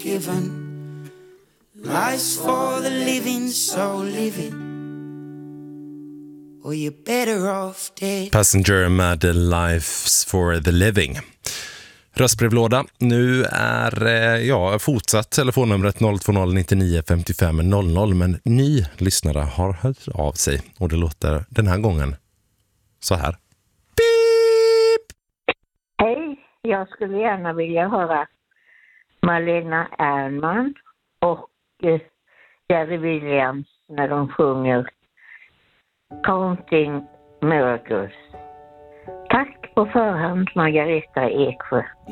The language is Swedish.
given. Life's for the living, so live it, or you're better off dead. Passenger med Life's for the living. Röstbrevlåda. Nu är fortsatt telefonnumret 020 99 55 00, men ny lyssnare har hört av sig och det låter den här gången så här. Beep! Hej, jag skulle gärna vilja höra Malena Ernman och Jerry Williams när de sjunger Counting Miracles. Tack på förhand, Margareta Eksjö.